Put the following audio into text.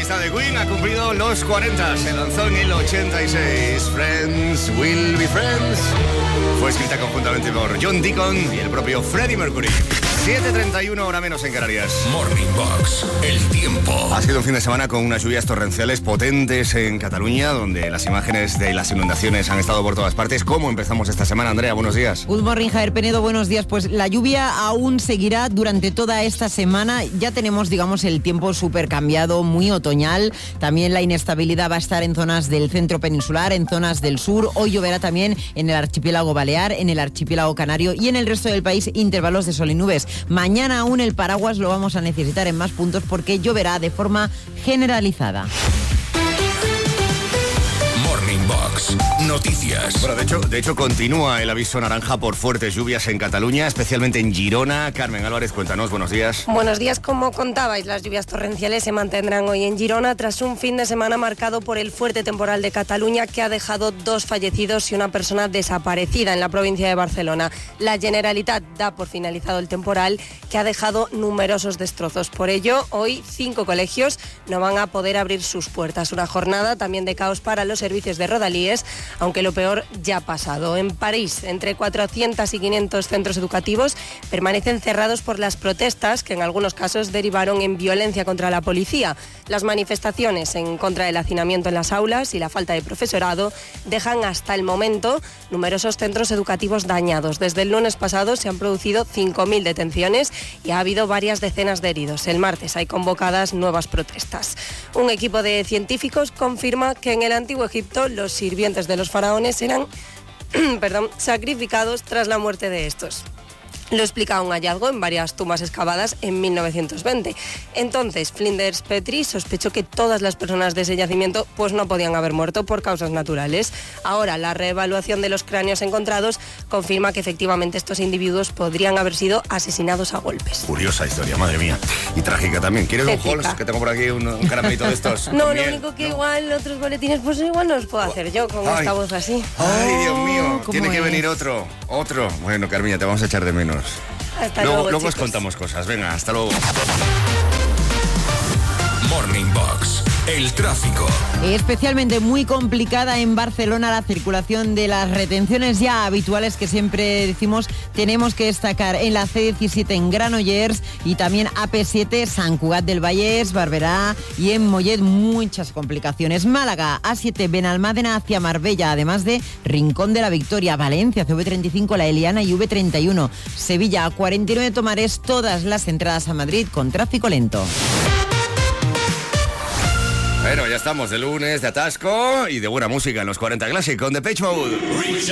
Esta de Queen ha cumplido los 40. Se lanzó en el 86. Friends Will Be Friends. Fue escrita conjuntamente por John Deacon y el propio Freddie Mercury. 7:31, hora menos en Canarias. Morning Box, el tiempo. Ha sido un fin de semana con unas lluvias torrenciales potentes en Cataluña, donde las imágenes de las inundaciones han estado por todas partes. ¿Cómo empezamos esta semana, Andrea? Buenos días. Good morning, Javier Penedo, buenos días. Pues la lluvia aún seguirá durante toda esta semana. Ya tenemos, digamos, el tiempo súper cambiado, muy otoñal. También la inestabilidad va a estar en zonas del centro peninsular, en zonas del sur. Hoy lloverá también en el archipiélago balear, en el archipiélago canario y en el resto del país intervalos de sol y nubes. Mañana aún el paraguas lo vamos a necesitar en más puntos porque lloverá de forma generalizada. Morning Box, noticias. Bueno, de hecho continúa el aviso naranja por fuertes lluvias en Cataluña, especialmente en Girona. Carmen Álvarez, cuéntanos, buenos días. Buenos días, como contabais, las lluvias torrenciales se mantendrán hoy en Girona tras un fin de semana marcado por el fuerte temporal de Cataluña que ha dejado 2 fallecidos y una persona desaparecida en la provincia de Barcelona. La Generalitat da por finalizado el temporal que ha dejado numerosos destrozos. Por ello, hoy 5 colegios no van a poder abrir sus puertas. Una jornada también de caos para los servicios de rodalíes, aunque lo peor ya ha pasado. En París, entre 400 y 500 centros educativos permanecen cerrados por las protestas que en algunos casos derivaron en violencia contra la policía. Las manifestaciones en contra del hacinamiento en las aulas y la falta de profesorado dejan hasta el momento numerosos centros educativos dañados. Desde el lunes pasado se han producido 5.000 detenciones y ha habido varias decenas de heridos. El martes hay convocadas nuevas protestas. Un equipo de científicos confirma que en el antiguo Egipto los sirvientes de los faraones eran sacrificados tras la muerte de estos. Lo explica un hallazgo en varias tumbas excavadas en 1920. Entonces, Flinders Petrie sospechó que todas las personas de ese yacimiento pues no podían haber muerto por causas naturales. Ahora, la reevaluación de los cráneos encontrados confirma que efectivamente estos individuos podrían haber sido asesinados a golpes. Curiosa historia, madre mía. Y trágica también. ¿Quieres un Halls? Que tengo por aquí un caramelito de estos. No, lo único que igual otros boletines, pues igual no los puedo hacer yo con esta voz así. Ay, Dios mío. Tiene que venir otro. Bueno, Carmilla, te vamos a echar de menos. Hasta luego, os contamos cosas. Venga, hasta luego. Morning Box, el tráfico. Especialmente muy complicada en Barcelona la circulación de las retenciones ya habituales que siempre decimos tenemos que destacar en la C17 en Granollers y también AP7 Sant Cugat del Vallès, Barberá y en Mollet muchas complicaciones. Málaga, A7 Benalmádena hacia Marbella, además de Rincón de la Victoria, Valencia, CV35 La Eliana y V31. Sevilla, A49 Tomares, todas las entradas a Madrid con tráfico lento. Bueno, ya estamos de lunes, de atasco y de buena música en los 40 Classic con Depeche Mode.